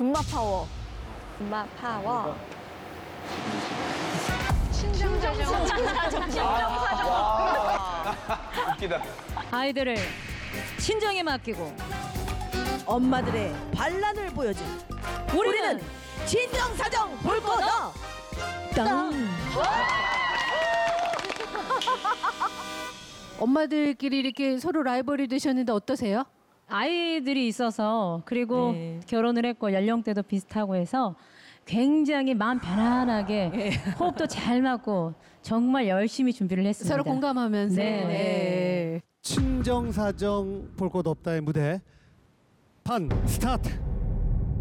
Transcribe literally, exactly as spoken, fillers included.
줌마 파워. 줌마 파워. 웃기다. 아이들을 친정에 맡기고 엄마들의 반란을 보여준 우리는 진정사정 볼 거다. 땅. 엄마들끼리 이렇게 서로 라이벌이 되셨는데 어떠세요? 아이들이 있어서 그리고 네. 결혼을 했고 연령대도 비슷하고 해서 굉장히 마음 편안하게 네. 호흡도 잘 맞고 정말 열심히 준비를 했습니다. 서로 공감하면서. 네. 네. 친정사정 볼 것 없다의 무대 반 스타트.